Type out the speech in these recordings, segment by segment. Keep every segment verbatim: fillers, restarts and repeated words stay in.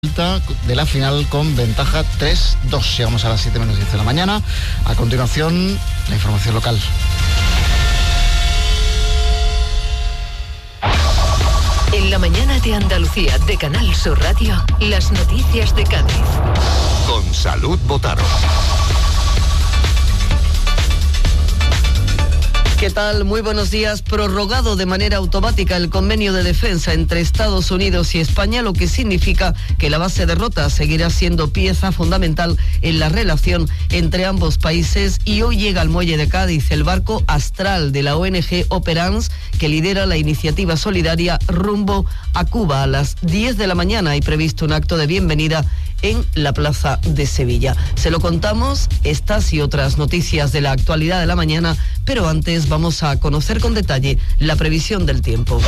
De la final con ventaja tres dos. Llegamos a las siete menos diez de la mañana. A continuación, la información local. En la mañana de Andalucía de Canal Sur Radio, las noticias de Cádiz. Con Salud Botaro. ¿Qué tal? Muy buenos días. Prorrogado de manera automática el convenio de defensa entre Estados Unidos y España, lo que significa que la base de Rota seguirá siendo pieza fundamental en la relación entre ambos países. Y hoy llega al muelle de Cádiz el barco Astral de la O N G Operans, que lidera la iniciativa solidaria Rumbo a Cuba. A las diez de la mañana hay previsto un acto de bienvenida en la Plaza de Sevilla. Se lo contamos, estas y otras noticias de la actualidad de la mañana, pero antes vamos a conocer con detalle la previsión del tiempo.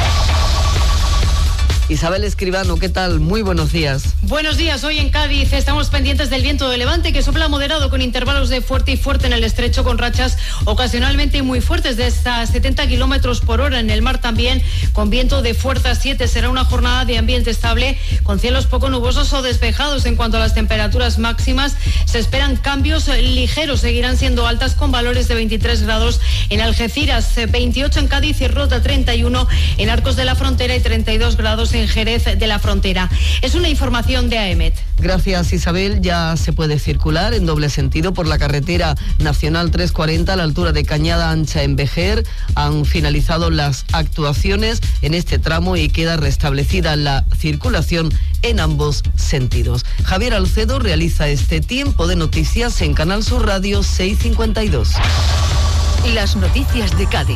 Isabel Escribano, ¿qué tal? Muy buenos días. Buenos días. Hoy en Cádiz estamos pendientes del viento de levante que sopla moderado con intervalos de fuerte y fuerte en el estrecho, con rachas ocasionalmente muy fuertes de hasta setenta kilómetros por hora. En el mar también con viento de fuerza siete. Será una jornada de ambiente estable con cielos poco nubosos o despejados. En cuanto a las temperaturas máximas, se esperan cambios ligeros. Seguirán siendo altas con valores de veintitrés grados en Algeciras, veintiocho en Cádiz y Rota, treinta y uno en Arcos de la Frontera y treinta y dos grados en Jerez de la Frontera. Es una información de A E M E T. Gracias, Isabel. Ya se puede circular en doble sentido por la carretera nacional trescientos cuarenta a la altura de Cañada Ancha en Vejer. Han finalizado las actuaciones en este tramo y queda restablecida la circulación en ambos sentidos. Javier Alcedo realiza este tiempo de noticias en Canal Sur Radio seiscientos cincuenta y dos. Las noticias de Cádiz.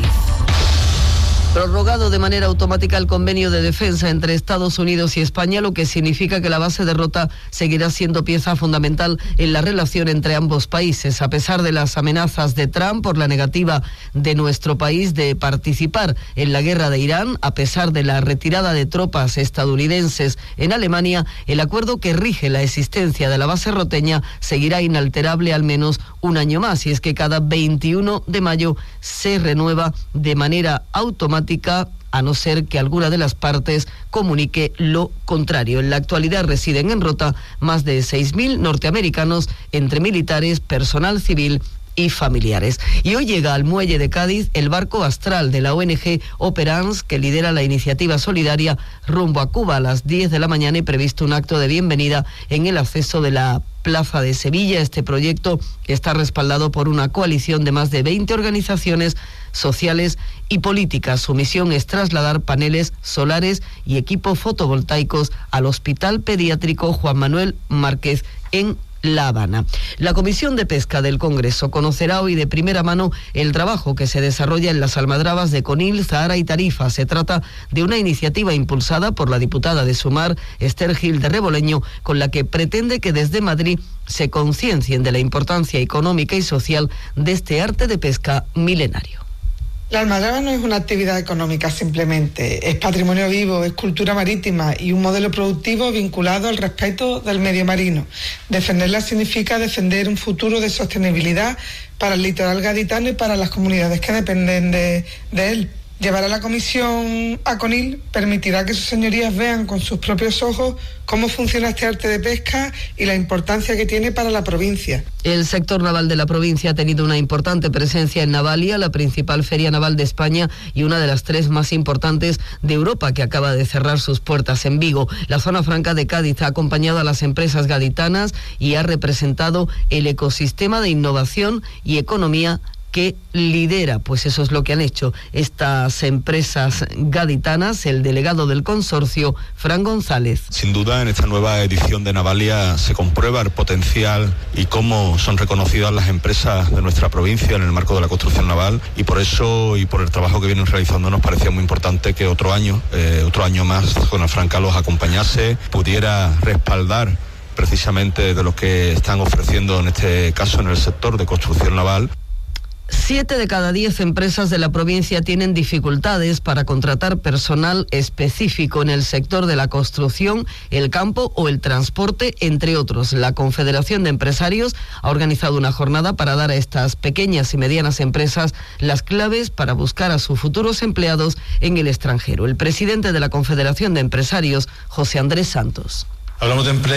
Prorrogado de manera automática el convenio de defensa entre Estados Unidos y España, lo que significa que la base de Rota seguirá siendo pieza fundamental en la relación entre ambos países. A pesar de las amenazas de Trump por la negativa de nuestro país de participar en la guerra de Irán, a pesar de la retirada de tropas estadounidenses en Alemania, el acuerdo que rige la existencia de la base roteña seguirá inalterable al menos un año más. Y es que cada veintiuno de mayo se renueva de manera automática, a no ser que alguna de las partes comunique lo contrario. En la actualidad residen en Rota más de seis mil norteamericanos entre militares, personal civil y familiares. Y hoy llega al muelle de Cádiz el barco Astral de la O N G Operans, que lidera la iniciativa solidaria Rumbo a Cuba. A las diez de la mañana y previsto un acto de bienvenida en el acceso de la Plaza de Sevilla. Este proyecto está respaldado por una coalición de más de veinte organizaciones sociales y políticas. Su misión es trasladar paneles solares y equipos fotovoltaicos al Hospital Pediátrico Juan Manuel Márquez en La Habana. La Comisión de Pesca del Congreso conocerá hoy de primera mano el trabajo que se desarrolla en las almadrabas de Conil, Zahara y Tarifa. Se trata de una iniciativa impulsada por la diputada de Sumar, Esther Gil de Reboleño, con la que pretende que desde Madrid se conciencien de la importancia económica y social de este arte de pesca milenario. La almadraba no es una actividad económica simplemente, es patrimonio vivo, es cultura marítima y un modelo productivo vinculado al respeto del medio marino. Defenderla significa defender un futuro de sostenibilidad para el litoral gaditano y para las comunidades que dependen de, de él. Llevar a la comisión a Conil permitirá que sus señorías vean con sus propios ojos cómo funciona este arte de pesca y la importancia que tiene para la provincia. El sector naval de la provincia ha tenido una importante presencia en Navalia, la principal feria naval de España y una de las tres más importantes de Europa, que acaba de cerrar sus puertas en Vigo. La zona franca de Cádiz ha acompañado a las empresas gaditanas y ha representado el ecosistema de innovación y economía que lidera. Pues eso es lo que han hecho estas empresas gaditanas. El delegado del consorcio, Fran González. Sin duda, en esta nueva edición de Navalia se comprueba el potencial y cómo son reconocidas las empresas de nuestra provincia en el marco de la construcción naval, y por eso y por el trabajo que vienen realizando nos parecía muy importante que otro año, eh, otro año más, Zona Franca los acompañase, pudiera respaldar precisamente de lo que están ofreciendo en este caso en el sector de construcción naval. Siete de cada diez empresas de la provincia tienen dificultades para contratar personal específico en el sector de la construcción, el campo o el transporte, entre otros. La Confederación de Empresarios ha organizado una jornada para dar a estas pequeñas y medianas empresas las claves para buscar a sus futuros empleados en el extranjero. El presidente de la Confederación de Empresarios, José Andrés Santos. Hablamos de empleo